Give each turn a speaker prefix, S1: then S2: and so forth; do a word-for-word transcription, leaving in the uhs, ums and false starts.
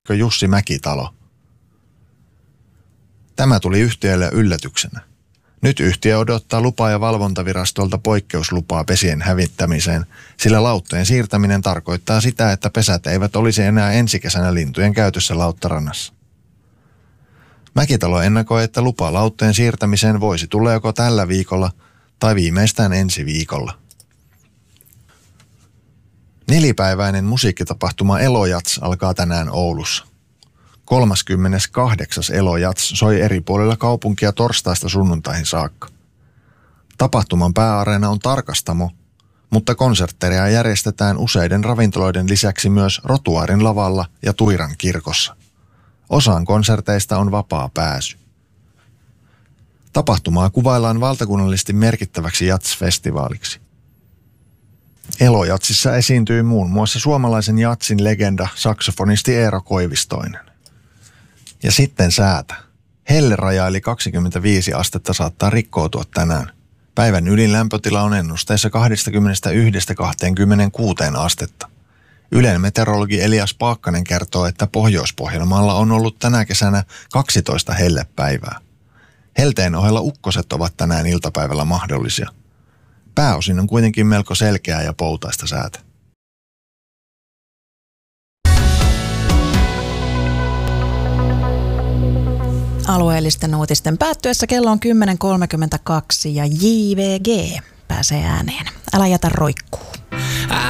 S1: Jussi Mäkitalo. Tämä tuli yhtiölle yllätyksenä. Nyt yhtiö odottaa lupa- ja valvontavirastolta poikkeuslupaa pesien hävittämiseen, sillä lauttojen siirtäminen tarkoittaa sitä, että pesät eivät olisi enää ensi kesänä lintujen käytössä Lauttarannassa. Mäkitalo ennakoi, että lupa lauttojen siirtämiseen voisi tulla joko tällä viikolla tai viimeistään ensi viikolla. Nelipäiväinen musiikkitapahtuma Elojats alkaa tänään Oulussa. kolmaskymmeneskahdeksas Elojats soi eri puolilla kaupunkia torstaista sunnuntaihin saakka. Tapahtuman pääareena on Tarkastamo, mutta konsertteja järjestetään useiden ravintoloiden lisäksi myös Rotuaarin lavalla ja Tuiran kirkossa. Osaan konserteista on vapaa pääsy. Tapahtumaa kuvaillaan valtakunnallisesti merkittäväksi jats-festivaaliksi. Elojatsissa esiintyi muun muassa suomalaisen jatsin legenda saksofonisti Eero Koivistoinen. Ja sitten säätä. Helleraja eli kaksikymmentäviisi astetta saattaa rikkoutua tänään. Päivän ylin lämpötila on ennusteessa kaksikymmentäyksi kaksikymmentäkuusi astetta. Ylen meteorologi Elias Paakkanen kertoo, että Pohjois-Pohjanmaalla on ollut tänä kesänä kaksitoista hellepäivää. Helteen ohella ukkoset ovat tänään iltapäivällä mahdollisia. Pääosin on kuitenkin melko selkeää ja poutaista säätä.
S2: Alueellisten uutisten päättyessä kello on kymmenen kolmekymmentäkaksi ja J V G pääsee ääneen. Älä jätä roikkuu.